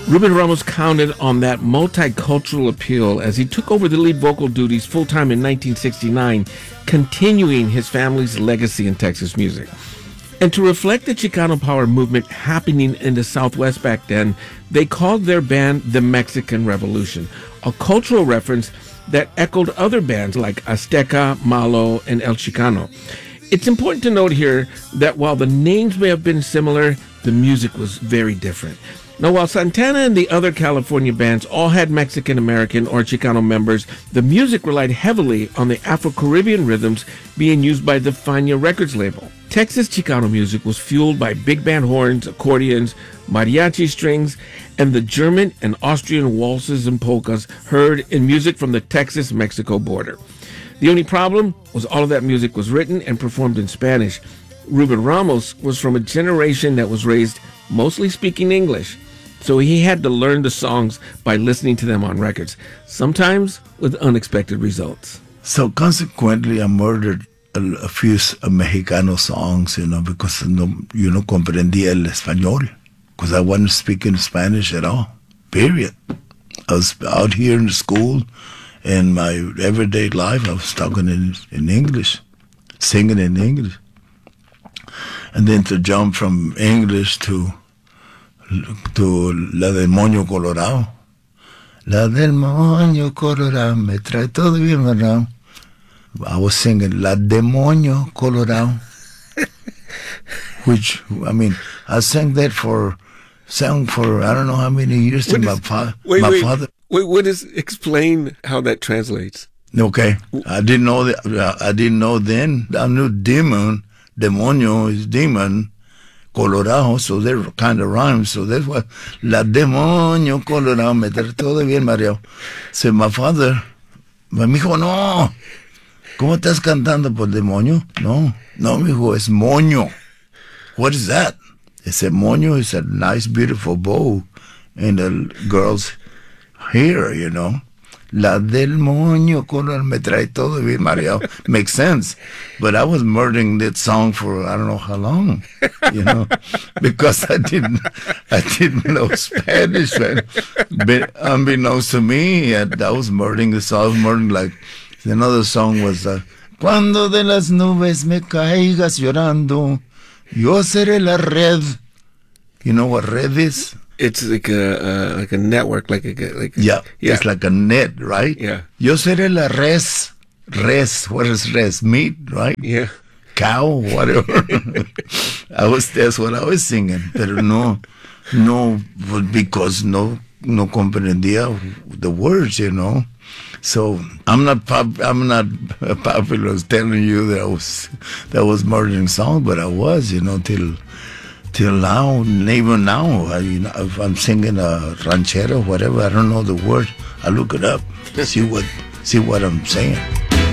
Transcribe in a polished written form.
Ruben Ramos counted on that multicultural appeal as he took over the lead vocal duties full-time in 1969, continuing his family's legacy in Texas music. And to reflect the Chicano power movement happening in the Southwest back then, they called their band the Mexican Revolution, a cultural reference that echoed other bands like Azteca, Malo, and El Chicano. It's important to note here that while the names may have been similar, the music was very different. Now, while Santana and the other California bands all had Mexican-American or Chicano members, the music relied heavily on the Afro-Caribbean rhythms being used by the Fania Records label. Texas Chicano music was fueled by big band horns, accordions, mariachi strings, and the German and Austrian waltzes and polkas heard in music from the Texas-Mexico border. The only problem was all of that music was written and performed in Spanish. Ruben Ramos was from a generation that was raised mostly speaking English, so he had to learn the songs by listening to them on records, sometimes with unexpected results. So consequently, I murdered a few Mexicano songs, because no comprendía el español, because I wasn't speaking Spanish at all, period. I was out here in school. In my everyday life, I was talking in English, singing in English. And then to jump from English to La del Moño Colorado. La del Moño Colorado, me trae todo bien around. I was singing La Demonio Colorado. Which, I sang that for, I don't know how many years to my father. Wait, explain how that translates. Okay. I didn't know that. I didn't know then. I knew demon, demonio is demon, Colorado, so they're kind of rhymes. So that's why La Demonio Colorado, me trató de bien mareado. So my father, me dijo, no, ¿cómo estás cantando por demonio? No, mijo, es moño. What is that? I said, moño is a nice, beautiful bow in the girl's hair, La del Moño Colorado, me trae todo bien mareado. Makes sense. But I was murdering that song for I don't know how long, because I didn't know Spanish. But unbeknownst to me, I was murdering the song. I was murdering, like, another song was, Cuando de las nubes me caigas llorando, yo seré la red. You know what red is? It's like a network, yeah, it's like a net, right? Yeah. Yo seré la res. Res, what is res? Meat, right? Yeah. Cow, whatever. That's what I was singing, pero no, because no comprendía the words, So I'm not popular as telling you that was murdering song, but I was, till now, even now, if I'm singing a ranchera, whatever, I don't know the word, I look it up, see what I'm saying.